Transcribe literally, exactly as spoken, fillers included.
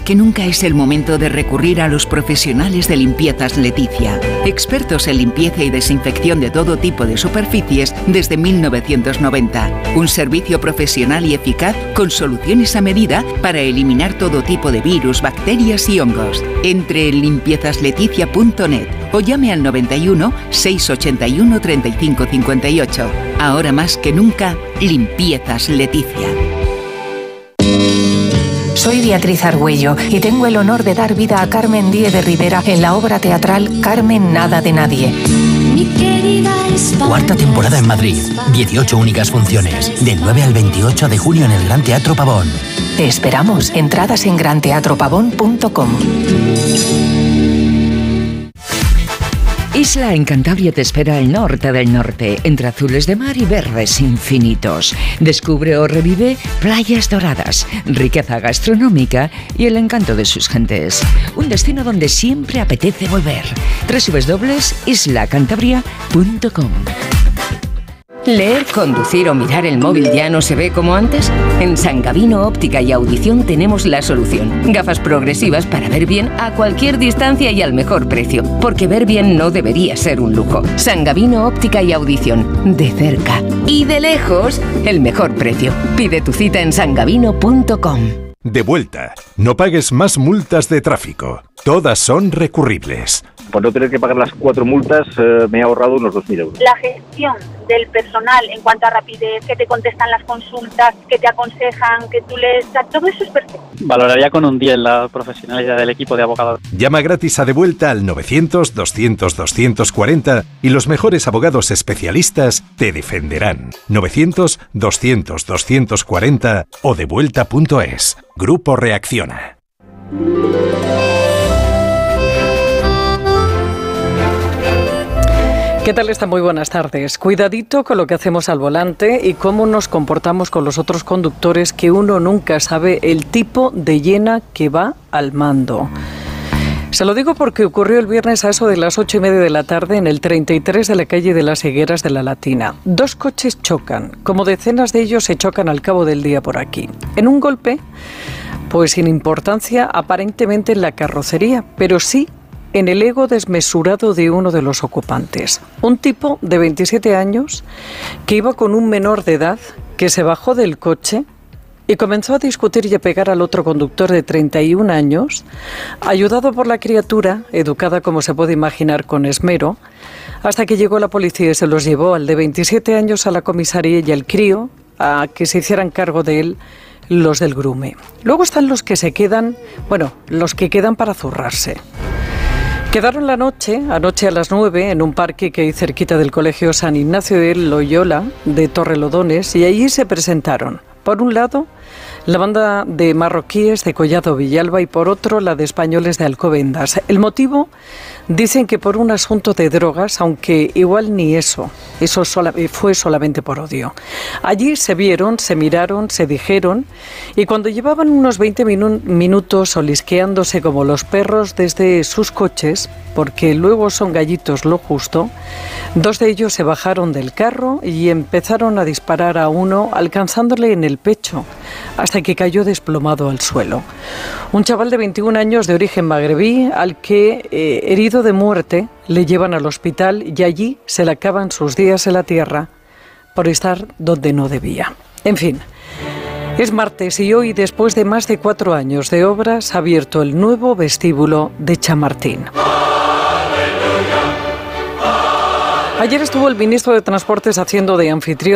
que nunca es el momento de recurrir a los profesionales de Limpiezas Leticia. Expertos en limpieza y desinfección de todo tipo de superficies desde mil novecientos noventa. Un servicio profesional y eficaz con soluciones a medida para eliminar todo tipo de virus, bacterias y hongos. Entre en limpiezas leticia punto net o llame al noventa y uno, seiscientos ochenta y uno, treinta y cinco cincuenta y ocho. Ahora más que nunca, Limpiezas Leticia. Soy Beatriz Argüello y tengo el honor de dar vida a Carmen Díez de Rivera en la obra teatral Carmen Nada de Nadie. Cuarta temporada en Madrid, dieciocho únicas funciones, del nueve al veintiocho de junio en el Gran Teatro Pavón. Te esperamos. Entradas en gran teatro pavón punto com. Isla en Cantabria te espera al norte del norte, entre azules de mar y verdes infinitos. Descubre o revive playas doradas, riqueza gastronómica y el encanto de sus gentes. Un destino donde siempre apetece volver. doble u doble u doble u punto isla cantabria punto com. ¿Leer, conducir o mirar el móvil ya no se ve como antes? En San Gavino Óptica y Audición tenemos la solución. Gafas progresivas para ver bien a cualquier distancia y al mejor precio. Porque ver bien no debería ser un lujo. San Gavino Óptica y Audición. De cerca y de lejos, el mejor precio. Pide tu cita en san gavino punto com. De vuelta. No pagues más multas de tráfico. Todas son recurribles. Por no tener que pagar las cuatro multas, eh, me he ahorrado unos dos mil euros. La gestión del personal en cuanto a rapidez, que te contestan las consultas, que te aconsejan, que tú les... Todo eso es perfecto. Valoraría con un diez la profesionalidad del equipo de abogados. Llama gratis a De Vuelta al novecientos, doscientos, doscientos cuarenta y los mejores abogados especialistas te defenderán. novecientos, doscientos, doscientos cuarenta o devuelta punto es. Grupo Reacciona. ¿Qué tal están? Muy buenas tardes. Cuidadito con lo que hacemos al volante y cómo nos comportamos con los otros conductores, que uno nunca sabe el tipo de llena que va al mando. Se lo digo porque ocurrió el viernes a eso de las ocho y media de la tarde en el treinta y tres de la calle de las Higueras de la Latina. Dos coches chocan, como decenas de ellos se chocan al cabo del día por aquí. En un golpe, pues sin importancia aparentemente en la carrocería, pero sí en el ego desmesurado de uno de los ocupantes. Un tipo de veintisiete años que iba con un menor de edad que se bajó del coche y comenzó a discutir y a pegar al otro conductor de treinta y un años, ayudado por la criatura, educada como se puede imaginar con esmero, hasta que llegó la policía y se los llevó al de veintisiete años a la comisaría y al crío a que se hicieran cargo de él los del grume. Luego están los que se quedan, bueno, los que quedan para zurrarse. Quedaron la noche, anoche a las nueve, en un parque que hay cerquita del Colegio San Ignacio de Loyola, de Torrelodones, y allí se presentaron, por un lado, la banda de marroquíes de Collado Villalba y por otro la de españoles de Alcobendas. El motivo, dicen que por un asunto de drogas, aunque igual ni eso, eso sola, fue solamente por odio. Allí se vieron, se miraron, se dijeron, y cuando llevaban unos veinte minu- minutos olisqueándose como los perros desde sus coches, porque luego son gallitos lo justo, dos de ellos se bajaron del carro y empezaron a disparar a uno, alcanzándole en el pecho, hasta que cayó desplomado al suelo. Un chaval de veintiún años de origen magrebí, al que, eh, herido de muerte, le llevan al hospital y allí se le acaban sus días en la tierra por estar donde no debía. En fin, es martes y hoy, después de más de cuatro años de obras, ha abierto el nuevo vestíbulo de Chamartín. Ayer estuvo el ministro de Transportes haciendo de anfitrión